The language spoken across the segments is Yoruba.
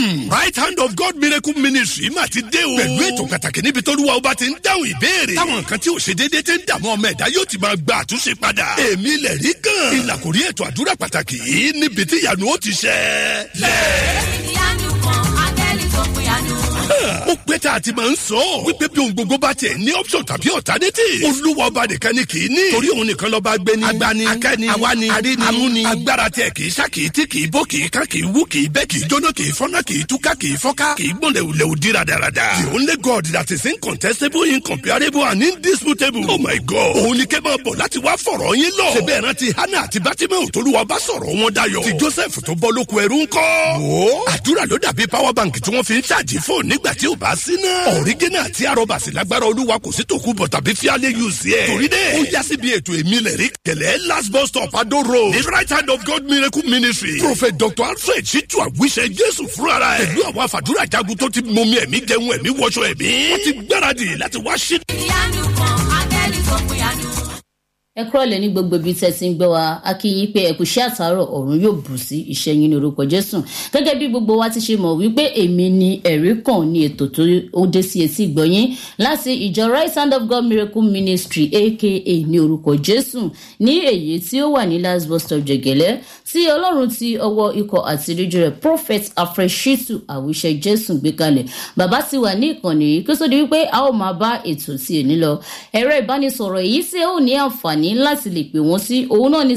Right Hand of God Miracle Ministry mà ti dé o. pẹ̀lú ètò pàtàkì níbi tó lúwa ọba ti ń dáhùn ìbéèrè. táwọn nǹkan tí ò ṣe déédéé ti ń dààmú ọmọ ẹ̀dá yóò ti máa gba àtúnṣe padà. èmi lè rí gan. ìlàkùrí ètò àdúrà pàtàkì yìí níbi tí ìyanu ó ti ṣẹlẹ̀. ìyanu kan áńgẹ́lì tó pín yanu. ó pẹ́ tá a ti máa ń sọ. wípé bí ohun gbogbo bá tiẹ̀ ní option tàbí alternative. olúwa ọba nìkan ni kì í ní. torí òun nìkan lọ́ba gbéni. agbani akẹ́ni awani aríni amúni. agbára tiẹ̀ kì í sá kì í tí kì í bó kì í ká kì í wú kì í bẹ́ kì í jóná kì í fọ́nà kì í túká kì í fọ́ká kì í gbọ́n lẹ́wùlẹ́wù di radarada. the only God that is incontestable, incomparable and indisputable. oh my God. òun ni kẹ́ máa bọ̀ láti wá fọ̀rọ̀ yín lọ. ṣe bẹ́ẹ̀ rántí Hánà àti Bátímẹ́ù tolúwa bá sọ̀rọ̀ wọn dayọ̀. ti Joseph tó bọ́ lóko ẹrú ńkọ́. wò ó àdúrà ló dàbí power bank tí wọ́n fi ń ṣáàjì fóònù nígbà tí ò bá sí náà. ọ̀rígínà àti arọ́bàsì lágbára olúwa kò sí tòkú bọ̀ tàbí fíálẹ̀ yù sí ẹ̀. torí dẹ́ ó yá síbi ètò èmi lẹ̀ rí kẹlẹ́ last bus stop Ado Road ní Right Hand of God Miracle Ministry. Prophet Dr. Alfred Shitu Àwíṣẹ Jésù fúnra rẹ̀. pẹ̀lú àwọn àfàdúrà jagun tó ti mọmi ẹ̀mí jẹun ẹ̀mí wọṣọ ẹ̀mí. wọ́n ti gbáradì láti wá ṣí. ìyanu kan áńgẹ́lì tó pín yanu. ẹ kúrọ̀lẹ́ ní gbogbo ibi tẹ́ ti ń gbọ́ wa a kí yín pé ẹ kú iṣẹ́ àtàárọ̀ ọ̀run yóò bù sí iṣẹ́ yín ní orúkọ Jésù. gẹ́gẹ́ bí gbogbo wa ti ṣe mọ̀ wípé èmi ni ẹ̀rí kan ní ètò tó ó dé sí etí ìgbọ̀yín láti ìjọ Right Hand of God Miracle Ministry aka ní orúkọ Jésù ní èyí tí ó wà ní last bus stop Jẹ̀gẹ̀lẹ́ tí Ọlọ́run ti ọwọ́ ikọ̀ àti ìríjú rẹ̀ Prophet Alfred Shitu Àwíṣẹ Jésù gbé kalẹ̀. bàbá ti wà ní ìkànnì yìí kí ó tó di wípé a ó máa bá ètò tí èní lọ. ẹ̀rọ ìbánisọ̀rọ̀ èyí tí ó ní àǹfààní láti lè pè wọ́n sí òun náà ní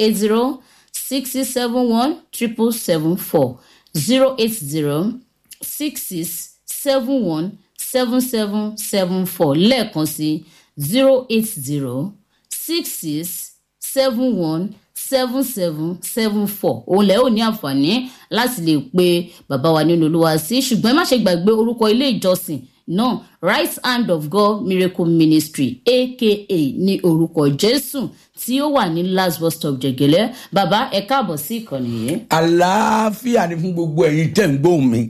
080-6671-7774 080-6671-7774 lẹ́ẹ̀kan sí 080-6671-7774 òun lẹ́ ò ní àǹfààní láti lè pe bàbá wa nínú Olúwa sí. ṣùgbọ́n ẹ má ṣe gbàgbé orúkọ ilé ìjọsìn náà Right Hand of God Miracle Ministry aka ní orúkọ Jésù tí ó wà ní last bus stop Jẹ̀gẹ̀lẹ́. bàbá ẹ káàbọ̀ sí ìkànnì yìí. àlàáfíà ni fún gbogbo ẹ̀yin tẹ́ ń gbóhùn mi.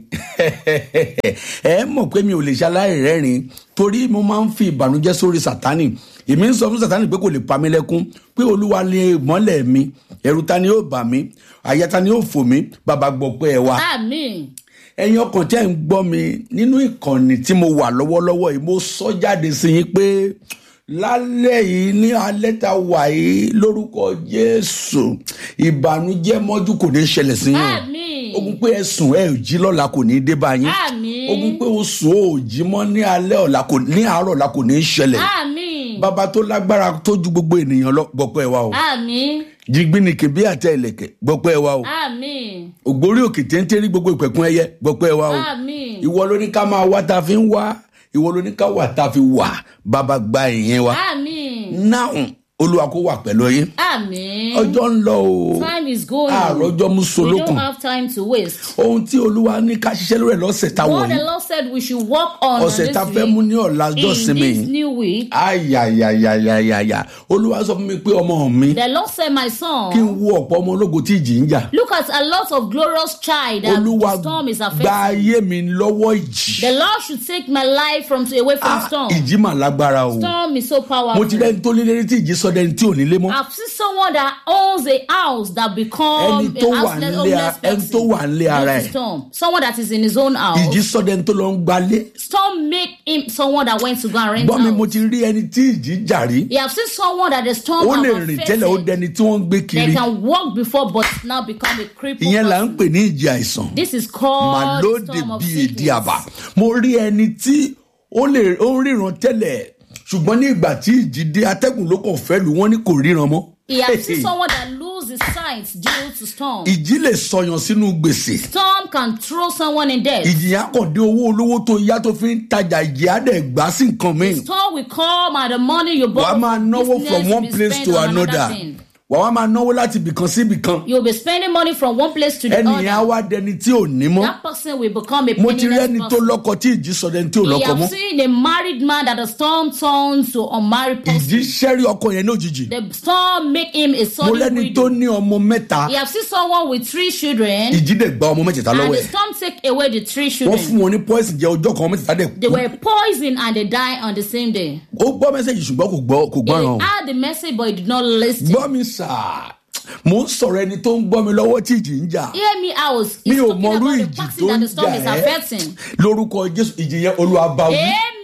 ẹ mọ̀ pé mi ò lè ṣaláì rẹ́rìn torí mo máa ń fi ìbànújẹ́ sórí Sátánì. èmi ń sọ fún Sátánì pé kò lè pa mí lẹ́kún pé Olúwa lè mọ́lẹ̀ mi ẹ̀rù ta ni yóò bà mí àyà ta ni yóò fò mí bàbá gbọ́ pé ẹ wá. àmín. ẹ̀yin ọkàn tẹ́ ń gbọ́ mi nínú ìkànnì tí mo wà lọ́wọ́lọ́wọ́ yìí mo sọ jáde sí yín pé lálẹ́ yìí ní alẹ́ ta wà yìí lórúkọ Jésù ìbànújẹ́ mọ́jú kò ní ṣẹlẹ̀ sí yín. àmín. ogun pé ẹ sùn ẹ ò jí lọ́la kò ní dé bá yín. àmín. ogun pé o sùn ò jí mọ́ ní alẹ́ ọ̀la ní àárọ̀ ọ̀la kò ní ṣẹlẹ̀. àmín. bàbá tó lágbára tó ju gbogbo ènìyàn lọ gbọ́pẹ́ ẹ wá o. àmín. jigbinike bí àtẹ ìlẹ̀kẹ̀ gbọ́pẹ́ ẹ wá o. àmín. ògbórí òkè téńté rí gbogbo ìpẹ̀kun ẹyẹ gbọ́pẹ́ ẹ wá o. àmín. ìwọ ló ní ká máa wá tá a fi ń wá ìwọ ló ní ká wà tá a fi wà bàbá gba ìyẹn wa. àmín. náà Olúwa kó wà pẹ̀lú yín. àmín. ọjọ́ ń lọ o. time is going. àròjọ mú we solókun. don't have time to waste. ohun tí Olúwa ní ká ṣiṣẹ́ lórí ẹ̀ lọ́sẹ̀ tá what the wọ̀nyí. Lord said we should work on ọ̀sẹ̀ tá fẹ́ mú ní ọ̀la ọjọ́ in ìsinmi this yìí. new week. ayayayayaya Olúwa sọ fún mi pé ọmọ mi The Lord said, my kí n son, wo ọ̀pọ̀ ọmọ ológo tí ìjì ń jà. look at a lot of glorious child that Olúwa the storm is gba affecting. ayé mi lọ́wọ́ ìjì. The Lord should take my life away from storm. ìjì mà lágbára o. Storm is so mo powerful. ti rẹ́ni tó lélérí tí ìjì sọ́dẹ̀ ní tí ò nílé mọ́. I've seen someone that owns a house that become ẹni tó wà nílé ara ẹ̀. storm. Someone that is in his own house. ìjì sọ́dẹ̀ ní tó lọ ń gbalé. Storm make him someone that went to go and rent gbọ́ mi mo house. ti rí ẹni tí ìjì jà rí. You have seen someone that the storm ó lè have rìn tẹ́lẹ̀ ó affected. dẹni tí wọ́n ń gbé They kiri. can walk before but now become a crippled ìyẹn là ń person. pè ní ìjì àìsàn. This is called màlóde the storm of bíi èdè àbá. sickness. mo rí ẹni tí ó ń ríran tẹ́lẹ̀ ṣùgbọ́n ní ìgbà tí ìjì dé atẹ́gùn ló kàn fẹ́ lù wọ́n ní kò ríran mọ́. He has seen someone that loses sight due to storm. ìjì lè sọyàn sínú gbèsè. Storm can throw someone in debt. ìjì yẹn á kàn dé owó olówó tó yá tó fi ń tajà ìjì á dẹ̀ gbà sí nǹkan míì. Storm will come and the money you borrow wàá máa náwó business from will one be place spent to on another. another thing. wàá máa náwó láti ibìkan sí ibìkan. You'll be spending money from one place to the ẹnìyẹn á other. wá dẹni tí ò ní mọ́. That person will become a mo ti rí ẹni penniless tó person. lọ́kọ tí ìjì sọ dẹni tí ò You lọ́kọ have mọ́. seen a married man that the storm turns to unmarried ìjì person. sẹ́rí ọkọ yẹn ní òjijì. The storm make him a mo sudden lẹ́ni tó widow. ní ọmọ mẹ́ta. You have seen someone with 3 children ìjì dẹ̀ gba ọmọ mẹ́tẹ̀ẹ̀ta and lọ́wọ́ the ẹ̀. storm take away the 3 wọ́n children. fún wọn ní poison jẹ ọjọ́ kan mẹ́tẹ̀ẹ̀ta dẹ̀ They kú. were poisoned and they died on the same day. ó gbọ́ mẹ́sẹ̀gì ṣùgbọ́n kò gbọ́ràn. He heard the message but he did not listen. gbọ́ mi sà Mo ń sọ̀rọ̀ ẹni tó ń gbọ́ mi lọ́wọ́ tí ìjì ń jà. Hear me out. Mi He's ò talking mọrú about the ìjì person tó that ń the storm jà is ẹ́. affecting. Lórúkọ Jésù ìjì yẹn Olúwa bá wí.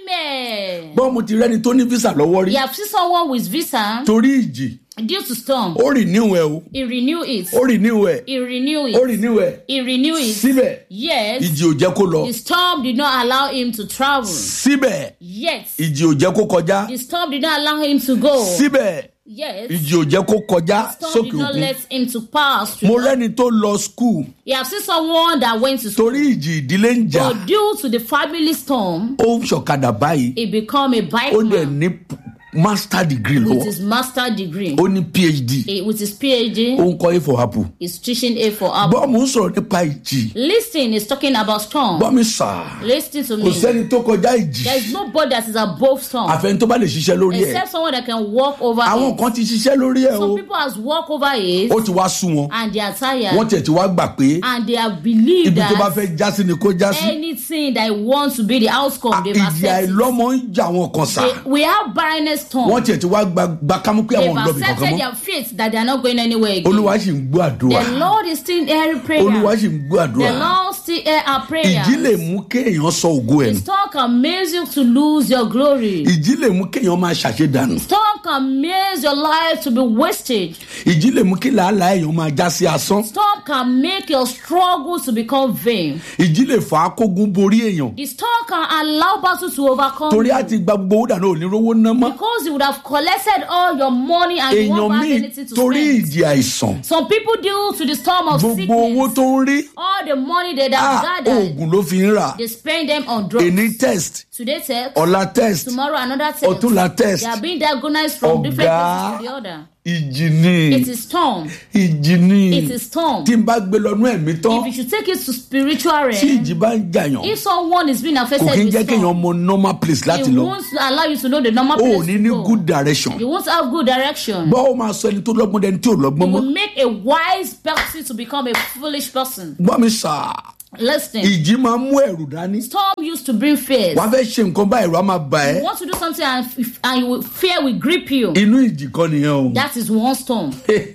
Amen. Gbọ́ mo ti rẹ́ni tó ní visa lọ́wọ́ rí. You have seen someone with visa Torí ìjì. due to storm. Ó renew ẹ o. He renew it. Ó renew ẹ. He renew Ó it. renew ẹ. He renew it. Síbẹ̀ Yes. ìjì ò jẹ́ kó lọ. The storm did not allow him to travel. Síbẹ̀ Yes. ìjì ò jẹ́ kó kọjá. The storm did not allow him to go. Síbẹ̀ Yes. ìjì ò jẹ́ kó kọjá The storm sókè did not òkun. let him to pass through. Mo rẹ́ni tó lọ school You have seen someone that went to school. torí ìjì ìdílé ń jà. But due to the family storm, Ó ṣọ̀kadà báyìí. he become a bike Ó dẹ̀ man ní master degree with lọ́wọ́. his master degree. Ó ní PhD. With his PhD, Ó ń kọ́ A for apple. he's teaching A for apple. Bọ́ mo ń sọ̀rọ̀ nípa ìjì. Listen, is talking about storm. Gbọ́ mi sà. Listen to Kò me. sẹ́ni tó kọjá ìjì. There is nobody that is above storm Àfẹ́ni tó bá lè ṣiṣẹ́ lórí ẹ̀. except someone that can walk over Àwọn it. kan ti ṣiṣẹ́ lórí ẹ̀ Some o. people has walked over it Ó ti wá sú wọn. and they are tired Wọ́n tiẹ̀ ti wá gbà pé and they have believed ibi tó bá that fẹ́ já sí ni kó já sí. anything that wants to be the outcome, they've Ìjì accepted. àìlọ́mọ ń jà wọn kan sà. We have barrenness storm. Wọ́n tiẹ̀ ti wá gba kámú pé They've àwọn ọ̀dọ́ mi kankan accepted mọ́. their faith that they are not going anywhere again. Olúwa sì ń gbọ́ àdúrà. The Lord is still hearing prayer. Olúwa sì ń gbọ́ The àdúrà. Lord still hear our prayers. Ìjì lè mú kéèyàn sọ ògo ẹ̀ nù. Storm can make you to lose your glory. Ìjì lè mú kéèyàn máa ṣàṣedànù. Storm can make your life to be wasted. Ìjì lè mú kí làálàá èèyàn máa já sí asán. Storm can make your struggles to become vain. Ìjì lè fà á kógun borí èèyàn. The storm can allow battle to overcome Torí you. á ti gba gbogbo owó dànù òní rówó ná mọ́. Because you would have collected all your money and you Èèyàn won't have míì anything to torí spend. ìjì àìsàn. Some people due to the storm of Gbogbo owó sickness, tó ń rí. all the money they have gathered, Oògùn ló fi ń rà. they spend them on drugs. Èní test. Today test, Ọ̀la test. tomorrow another test. Ọ̀túnla test. They are being diagnosed from different Ọ̀gá. places to the other. Ìjì ni. It is storm. Ìjì ni. It is storm. Tí n bá gbé lọ́nú ẹ̀mí tán. If you should take it to spiritual Tí realm, ìjì bá ń jàyàn. if someone is being Kò affected kí ń with jẹ́ kéèyàn storm, mọ normal place láti it lọ. won't allow you to know the normal O place ò ní to ní go. good direction. You won't have good direction. Gbọ́ ó máa sọ ẹni tó lọ́gbọ́n dẹni tí ò lọ́gbọ́n It mọ́. will make a wise person to become a foolish person. Gbọ́ mi sà. Listen, Ìjì máa ń mú ẹ̀rù dání. storm used to bring fears. Wàá fẹ́ ṣe nǹkan báyìí ẹ̀rù á máa bà You ẹ́. want to do something and fear will grip you. Inú ìjì kan nìyẹn o. That is one storm.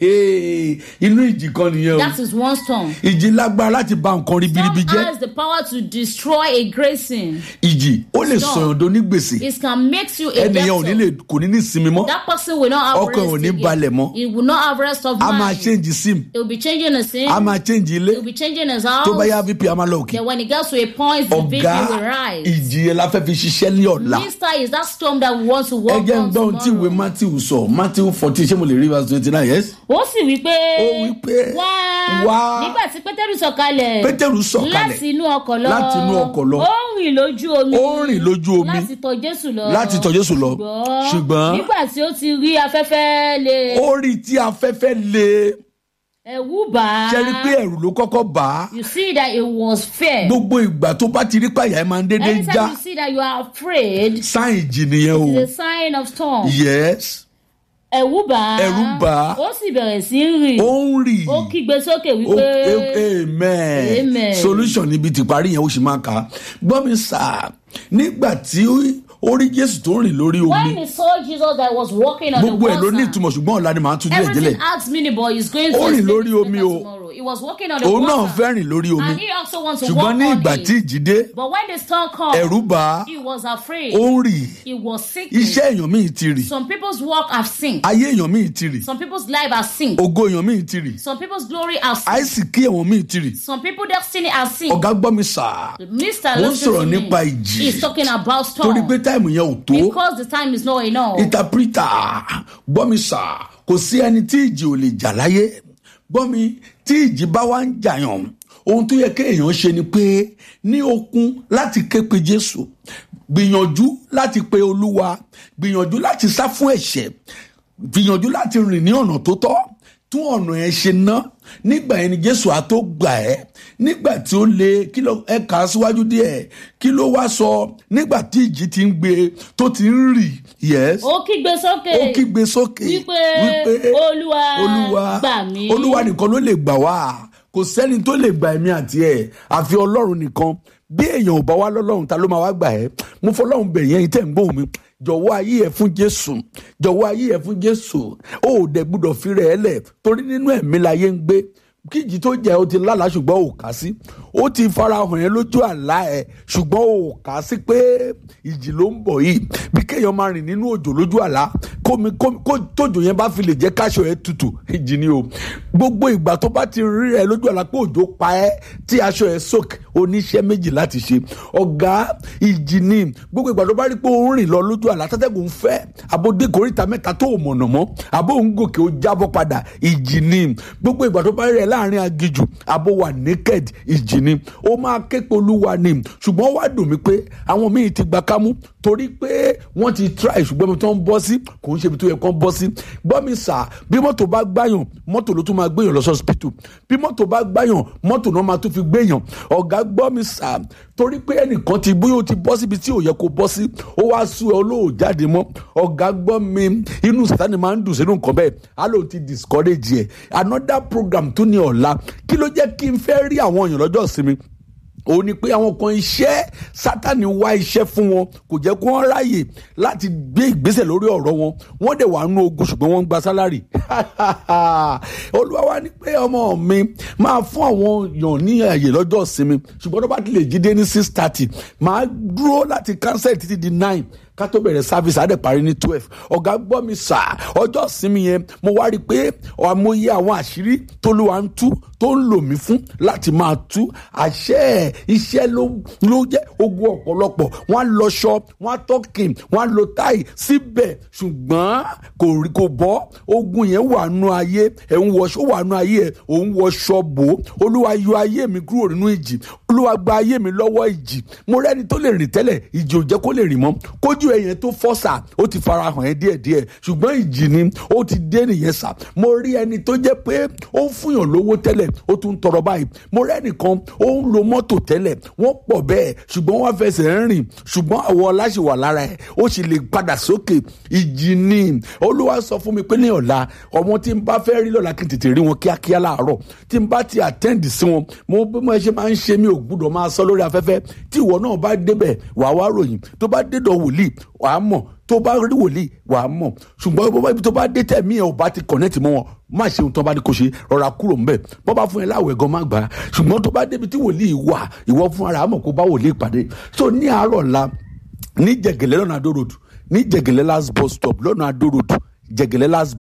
Inú ìjì kan nìyẹn o. That is one storm. Ìjì lágbára láti bà nǹkan ribiribi Storm jẹ́. has the power to destroy a great sin. Ìjì ó lè Storm. sọ̀yàn do ní gbèsè. It can make you a Ẹnìyẹn ò ní debtor. lè kò ní ní ìsinmi mọ́. That person will not have Ọkàn rest ò ní again. balẹ̀ mọ́. He will not have rest of A máa mind. change sim. He will be changing his sin. A máa change ilé. He will be changing his house. Tó bá yá VP a máa lọ òkè. Then when it gets to a point, the VP Ọ̀gá will rise. ìjì yẹn la fẹ́ fi ṣiṣẹ́ ní ọ̀la. Mister is that storm that we want to Ẹ walk jẹ́ ń on gbọ́ ohun tí ìwé tomorrow. Matthew sọ. Matthew 14 ṣé mo lè rí verse 29 yes? Ó sì wí pé Ó wí pé, wá wá. nígbà tí Pétérù sọ̀kalẹ̀ Pétérù sọ̀kalẹ̀ láti inú ọkọ̀ lọ láti inú ọkọ̀ lọ. ó rìn lójú omi Ó rìn lójú omi láti tọ̀ Jésù lọ láti tọ̀ Jésù lọ. Ṣùgbọ́n nígbà tí ó ti rí afẹ́fẹ́ le ó rí tí afẹ́fẹ́ le. ẹ̀wù bà á. Ṣé rí pé ẹ̀rù ló kọ́kọ́ bà á? You see that it was fear. Gbogbo ìgbà tó bá ti rí pàyà ẹ̀ máa ń dédé Anytime já. you see that you are afraid, Sáìn ìjì nìyẹn o. it's a sign of storm. Yes. Ẹ̀wù bà á. Ẹ̀rù bà á. Ó sì bẹ̀rẹ̀ sí í rìn. Ó ń rì. Ó kígbe sókè Ó- wípé amen. Amen. Solution níbi tí parí yẹn ó sì máa kà á. Gbọ́ mi sà, nígbà tí ó rí Jésù tó ń rìn lórí when omi, he saw Jesus that was walking on the gbogbo ẹ̀ ló ní water, ìtumọ̀ ṣùgbọ́n ọ̀la ni màá tún díẹ̀ everything délẹ̀. adds meaning, but he's going to Ó rìn explain lórí it omi later o. tomorrow. He was walking on the Òun náà water, fẹ́ rìn lórí omi. and he also wants to Ṣùgbọ́n walk ní on ìgbà it. tí ìjì dé, But when the storm comes, ẹ̀rù bà á, he was afraid. ó ń rì. He was sick. Iṣẹ́ èèyàn míì ti rì. Some people's work have sink. Ayé èèyàn míì ti rì. Some people's life has sink. Ògo èèyàn míì ti rì. Some people's glory has sink. Àìsìkí èèyàn míì ti rì. Some people's destiny has sink. Ọ̀gá gbọ́ mi sà. Mr. Mo ń listen sọ̀rọ̀ to me. nípa ìjì. He's talking about Torí storm. pé táìmù yẹn ò tó. Because the time is not enough. Interpreter gbọ́ mi sà, kò sí ẹni tí ìjì ò lè jà láyé. Gbọ́ mi, tí ìjì bá wá ń jàyàn, ohun tó yẹ kéèyàn ṣe ni pé ní okun láti ké pe Jésù, gbìyànjú láti pe Olúwa, gbìyànjú láti sá fún ẹ̀ṣẹ̀, gbìyànjú láti rìn ní ọ̀nà tó tọ́, tún ọ̀nà ẹ̀ ṣe ná. Nígbà yẹn ni Jésù á tó gbà ẹ́. Nígbà tí ó le kí ló ẹ kà á síwájú díẹ̀, kí ló wá sọ nígbà tí ìjì ti ń gbé tó ti ń rì. Yes. Ó kígbe sókè. Ó kígbe sókè Wípé Olúwa Olúwa gbà mí. Olúwa nìkan ló lè gbà wá. kò sẹ́ni tó lè gba ẹ̀mí àti ẹ̀ àfi ọlọ́run nìkan. Bí èèyàn ò bá wá lọ́lọ́run, ta ló máa wá gbà ẹ́? Mo fọlọ́run bẹ̀ yẹn tẹ̀ ń gbóhùn mi, jọ̀wọ́ ayé ẹ̀ fún Jésù, jọ̀wọ́ ayé ẹ̀ fún Jésù. Ó dẹ̀ gbúdọ̀ fi rẹ̀ ẹ́ lẹ̀, torí nínú ẹ̀mí láyé ń gbé. Kíjì tó jẹ́ ó ti lálàá ṣùgbọ́n ò kà sí, ó ti farahàn yẹn lójú àlá ẹ̀ ṣùgbọ́n ò kà sí pé ìjì ló ń bọ̀ yìí. Bí kéèyàn máa rìn nínú òjò lójú àlá, tójò yẹn bá fi lè jẹ́ káṣọ ẹ̀ tutù, ìjì ni o. Gbogbo ìgbà tó bá ti rí ẹ lójú àlá pé òjò pa ẹ́ tí aṣọ ẹ̀ soak, oníṣẹ́ méjì láti ṣe. Ọ̀gá, ìjì ni. Gbogbo ìgbà tó bá rí pé ó ń rìn lọ lójú àlá, tátẹ́gùn fẹ́, àbòdé kòríta mẹ́ta tó ò mọ̀nà mọ́, àbò ń gòkè ó jábọ́ padà, ìjì ni. Gbogbo ìgbà tó bá rí ẹ láàrin agijù, àbò wà naked, ìjì ni. Ó máa ké pe Olúwa ni. Ṣùgbọ́n wá dùn mí pé àwọn míì ti gba kámú torí pé wọ́n ti try, ṣùgbọ́n mi tó ń bọ́ sí kò ń ṣe ibi tó yẹ kó ń bọ́ sí. Gbọ́ mi sà, bí mọ́tò bá gbáyàn, mọ́tò ló tún máa gbéyàn lọ sí hospital. Bí mọ́tò bá gbáyàn, mọ́tò náà máa tún fi gbéyàn. Ọ̀gá, gbọ́ mi sà, torí pé ẹnìkan ti bóyá ó ti bọ́ síbi tí ò yẹ kó bọ́ sí, ó wá sú ẹ olóò jáde mọ́. Ọ̀gá, gbọ́ mi, inú Sátánì máa ń dùn sínú nǹkan bẹ́ẹ̀, á lóun ti discourage ẹ̀. Another program tó ní ọ̀la, kí ló jẹ́ kí n fẹ́ rí àwọn èèyàn lọ́jọ́ ìsinmi? Ó ní pé àwọn kan iṣẹ́ Sátánì wá iṣẹ́ fún wọn, kò jẹ́ kó wọ́n ráyè láti gbé ìgbésẹ̀ lórí ọ̀rọ̀ wọn. Wọ́n dẹ̀ wà nú ogun ṣùgbọ́n wọ́n ń gba sálárì. Olúwa wá ní pé ọmọ mi máa fún àwọn èèyàn ní àyè lọ́jọ́ ìsinmi, ṣùgbọ́n tó bá ti lè jí dé ní 6:30, máa dúró láti cancel títí di 9 ká tó bẹ̀rẹ̀ service àdẹ̀ parí ní 12. Ọ̀gá, gbọ́ mi sà, ọjọ́ ìsinmi yẹn mo wá rí i pé àmọye àwọn àṣírí t'Olúwa ń tú tó ń lò mí fún láti máa tú. Àṣẹ iṣẹ́ ló jẹ́ ogun ọ̀pọ̀lọpọ̀. Wọ́n á lọ ṣọ, wọ́n á tọ́kìn, wọ́n á lo táì síbẹ̀, ṣùgbọ́n kò bọ́. Ogun yẹn wà nù ayé ẹ̀, ń wọṣọ wà nù ayé ẹ̀, òun wọṣọ bò. Olúwa yọ ayé mi kúrò nínú ìjì, Olúwa gba ayé mi lọ́wọ́ ìjì. Mo rẹ́ni tó lè rìn tẹ́lẹ̀, ìjì ò jẹ́ kó lè rìn mọ́. Kójú ẹ̀yẹn tó fọ́ sà, ó ti farahàn ẹ́ díẹ̀díẹ̀, ṣùgbọ́n ìjì ni, ó ti dé nìyẹn sà. Mo rí ẹni tó jẹ́ pé ó ń fúnyàn lówó tẹ́lẹ̀, ó tún ń tọrọ báyìí. Mo rí ẹnìkan, ó ń lo mọ́tò tẹ́lẹ̀, wọ́n pọ̀ bẹ́ẹ̀, ṣùgbọ́n wọ́n fẹsẹ̀ ń rìn, ṣùgbọ́n àwọ̀ ọlá ṣì wà lára ẹ̀, ó sì lè padà sókè. Ìjì ni. Olúwa sọ fún mi pé ní ọ̀la, ọmọ tí n bá fẹ́ rí lọ́la kí n tètè rí wọn kíákíá láàárọ̀. Tí n bá ti attend sí wọn, mo bí mo ṣe máa ń ṣe, mi ò gbúdọ̀ máa sọ lórí afẹ́fẹ́. Tí ìwọ náà bá débẹ̀, wàá wá ròyìn. Tó bá dédọ̀ wòlíì, wàá mọ̀. Tó bá rí wòlíì, wàá mọ̀. Ṣùgbọ́n ibi tó bá dé tẹ̀mí ẹ̀ ò bá ti connect mọ́ wọn, má ṣe ohun tó bá ní kó ṣe, rọra kúrò ńbẹ̀. Bọ́ bá fún ẹ láwẹ̀ gan má gbà á. Ṣùgbọ́n tó bá débi tí wòlíì wà, ìwọ fún ara mọ̀ kó bá wòlíì pàdé. So ní àárọ̀ la ní Jẹ̀gẹ̀lẹ́ lọ́nà Adó road, ní Jẹ̀gẹ̀lẹ́ last bus stop lọ́nà Adó road, Jẹ̀gẹ̀lẹ́ last